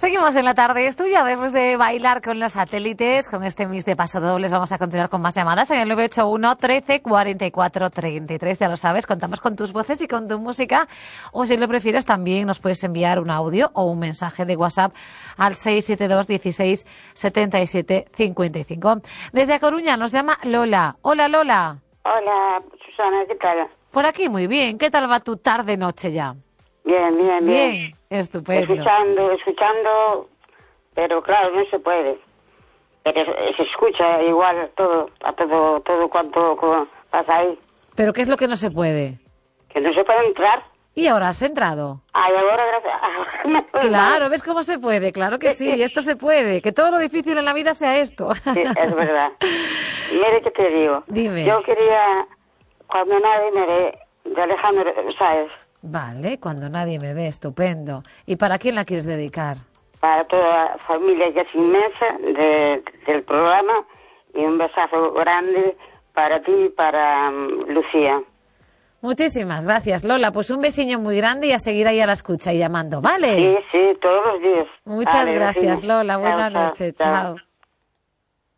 Seguimos en la tarde. Esto ya después de bailar con los satélites, con este mix de pasodobles, vamos a continuar con más llamadas en el 981 13 44 33. Ya lo sabes, contamos con tus voces y con tu música. O si lo prefieres, también nos puedes enviar un audio o un mensaje de WhatsApp al 672 16 77 55. Desde A Coruña nos llama Lola. Hola, Lola. Hola, Susana, ¿qué tal? Por aquí muy bien. ¿Qué tal va tu tarde-noche ya? Bien. Estupendo. Escuchando, pero claro, no se puede. Pero se escucha igual todo cuanto pasa ahí. ¿Pero qué es lo que no se puede? Que no se puede entrar. ¿Y ahora has entrado? Ay, ahora gracias. Claro, ¿ves cómo se puede? Claro que sí, esto se puede. Que todo lo difícil en la vida sea esto. Sí, es verdad. Y mire que te digo. Dime. Yo quería, cuando nadie me ve, de Alejandro, ¿sabes? Vale, cuando nadie me ve, estupendo. ¿Y para quién la quieres dedicar? Para toda la familia que es inmensa del programa, y un besazo grande para ti y para Lucía. Muchísimas gracias, Lola. Pues un besiño muy grande y a seguir ahí a la escucha y llamando, ¿vale? Sí, todos los días. Muchas Vale, gracias, vecinos. Lola. Buenas Chao, noches. chao. Chao.